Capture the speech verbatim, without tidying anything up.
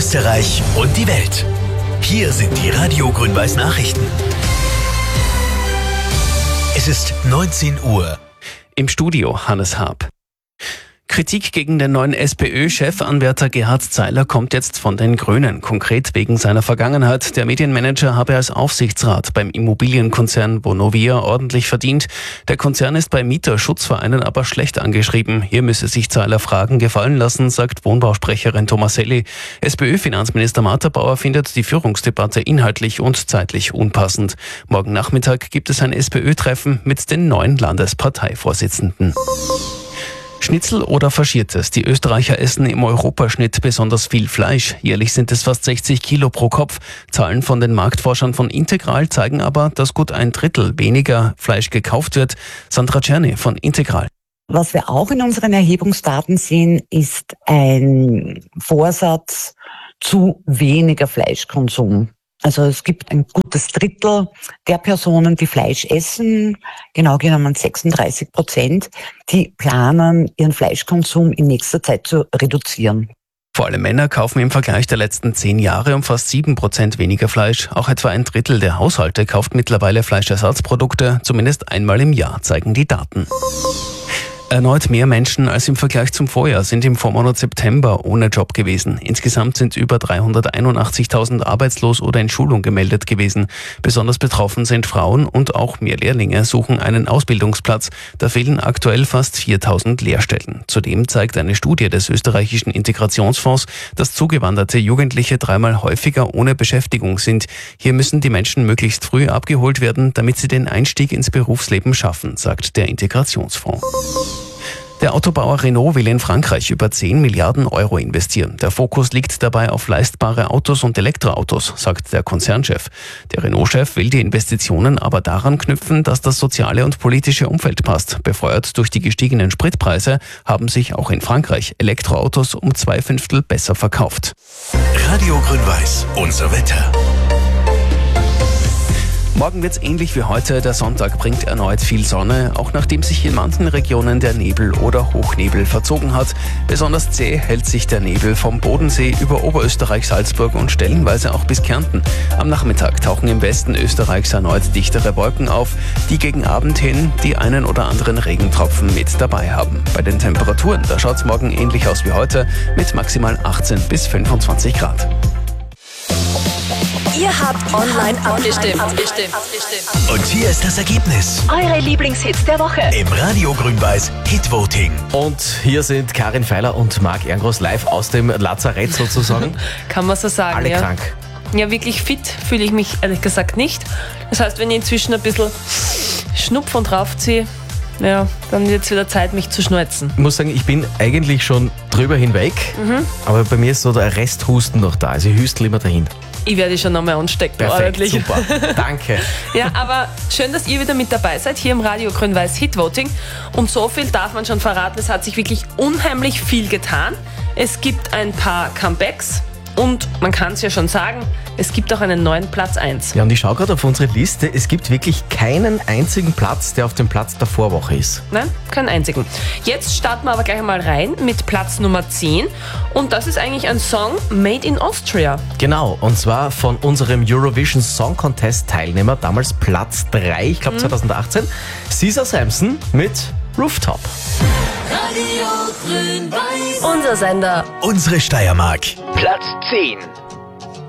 Österreich und die Welt. Hier sind die Radio Grün-Weiß Nachrichten. Es ist neunzehn Uhr. Im Studio Hannes Haab. Kritik gegen den neuen SPÖ-Chefanwärter Gerhard Zeiler kommt jetzt von den Grünen. Konkret wegen seiner Vergangenheit. Der Medienmanager habe als Aufsichtsrat beim Immobilienkonzern Vonovia ordentlich verdient. Der Konzern ist bei Mieterschutzvereinen aber schlecht angeschrieben. Hier müsse sich Zeiler Fragen gefallen lassen, sagt Wohnbausprecherin Tomaselli. SPÖ-Finanzminister Martha Bauer findet die Führungsdebatte inhaltlich und zeitlich unpassend. Morgen Nachmittag gibt es ein SPÖ-Treffen mit den neuen Landesparteivorsitzenden. Schnitzel oder Faschiertes? Die Österreicher essen im Europaschnitt besonders viel Fleisch. Jährlich sind es fast sechzig Kilo pro Kopf. Zahlen von den Marktforschern von Integral zeigen aber, dass gut ein Drittel weniger Fleisch gekauft wird. Sandra Czerny von Integral. Was wir auch in unseren Erhebungsdaten sehen, ist ein Vorsatz zu weniger Fleischkonsum. Also es gibt ein gutes Drittel der Personen, die Fleisch essen, genau genommen sechsunddreißig Prozent, die planen, ihren Fleischkonsum in nächster Zeit zu reduzieren. Vor allem Männer kaufen im Vergleich der letzten zehn Jahre um fast sieben Prozent weniger Fleisch. Auch etwa ein Drittel der Haushalte kauft mittlerweile Fleischersatzprodukte, zumindest einmal im Jahr, zeigen die Daten. Erneut mehr Menschen als im Vergleich zum Vorjahr sind im Vormonat September ohne Job gewesen. Insgesamt sind über dreihunderteinundachtzigtausend arbeitslos oder in Schulung gemeldet gewesen. Besonders betroffen sind Frauen und auch mehr Lehrlinge suchen einen Ausbildungsplatz. Da fehlen aktuell fast viertausend Lehrstellen. Zudem zeigt eine Studie des österreichischen Integrationsfonds, dass zugewanderte Jugendliche dreimal häufiger ohne Beschäftigung sind. Hier müssen die Menschen möglichst früh abgeholt werden, damit sie den Einstieg ins Berufsleben schaffen, sagt der Integrationsfonds. Der Autobauer Renault will in Frankreich über zehn Milliarden Euro investieren. Der Fokus liegt dabei auf leistbare Autos und Elektroautos, sagt der Konzernchef. Der Renault-Chef will die Investitionen aber daran knüpfen, dass das soziale und politische Umfeld passt. Befeuert durch die gestiegenen Spritpreise haben sich auch in Frankreich Elektroautos um zwei Fünftel besser verkauft. Radio Grün-Weiß, unser Wetter. Morgen wird's ähnlich wie heute. Der Sonntag bringt erneut viel Sonne, auch nachdem sich in manchen Regionen der Nebel oder Hochnebel verzogen hat. Besonders zäh hält sich der Nebel vom Bodensee über Oberösterreich, Salzburg und stellenweise auch bis Kärnten. Am Nachmittag tauchen im Westen Österreichs erneut dichtere Wolken auf, die gegen Abend hin die einen oder anderen Regentropfen mit dabei haben. Bei den Temperaturen, da schaut's morgen ähnlich aus wie heute, mit maximal achtzehn bis fünfundzwanzig Grad. Ihr habt online abgestimmt. Und hier ist das Ergebnis. Eure Lieblingshits der Woche. Im Radio Grün-Weiß Hit-Voting. Und hier sind Karin Feiler und Marc Erngross live aus dem Lazarett sozusagen. Kann man so sagen, Alle ja. krank. Ja, wirklich fit fühle ich mich ehrlich gesagt nicht. Das heißt, wenn ich inzwischen ein bisschen Schnupfen draufziehe, ja, dann wird es wieder Zeit, mich zu schneuzen. Ich muss sagen, ich bin eigentlich schon drüber hinweg, mhm. aber bei mir ist so der Resthusten noch da. Also ich hüstel immer dahin. Ich werde dich schon nochmal anstecken. Perfekt, ordentlich. super. Danke. Ja, aber schön, dass ihr wieder mit dabei seid, hier im Radio Grün-Weiß Hit-Voting. Und so viel darf man schon verraten, es hat sich wirklich unheimlich viel getan. Es gibt ein paar Comebacks und man kann es ja schon sagen, es gibt auch einen neuen Platz eins. Ja, und ich schaue gerade auf unsere Liste. Es gibt wirklich keinen einzigen Platz, der auf dem Platz der Vorwoche ist. Nein, keinen einzigen. Jetzt starten wir aber gleich einmal rein mit Platz Nummer zehn. Und das ist eigentlich ein Song made in Austria. Genau, und zwar von unserem Eurovision Song Contest Teilnehmer, damals Platz drei, ich glaube mhm. zweitausendachtzehn, Caesar Samson mit Rooftop. Radio Grün-Weiß. Unser Sender. Unsere Steiermark. Platz zehn.